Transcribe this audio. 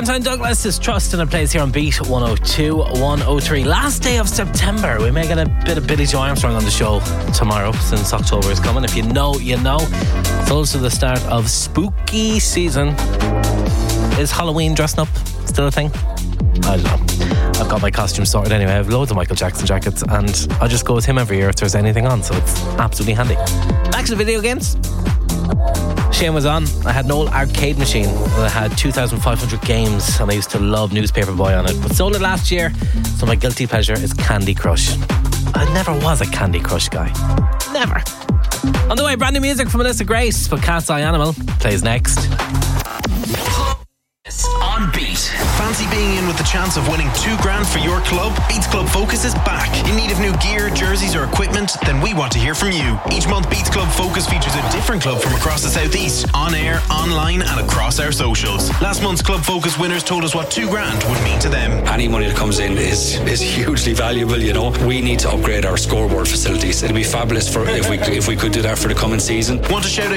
Valentine Douglas is Trust, and it plays here on Beat 102, 103. Last day of September. We may get a bit of Billy Joe Armstrong on the show tomorrow, since October is coming. If you know, you know. It's also the start of spooky season. Is Halloween dressing up still a thing? I don't know. I've got my costume sorted anyway. I have loads of Michael Jackson jackets, and I just go with him every year if there's anything on, so it's absolutely handy. Back to the video games. Shane was on. I had an old arcade machine that had 2,500 games, and I used to love Newspaper Boy on it, but sold it last year, so my guilty pleasure is Candy Crush. I never was a Candy Crush guy. Never. On the way, brand new music from Melissa Grace, but Cat's Eye Animal plays next. On Beat. Fancy being in with the chance of winning $2,000 for your club? Beats Club Focus is back. In need of new gear, jerseys or equipment? Then we want to hear from you. Each month Beats Club Focus features a different club from across the southeast, on air, online and across our socials. Last month's Club Focus winners told us what $2,000 would mean to them. Any money that comes in is hugely valuable, you know. We need to upgrade our scoreboard facilities. It'd be fabulous for if we could do that for the coming season. Want to shout out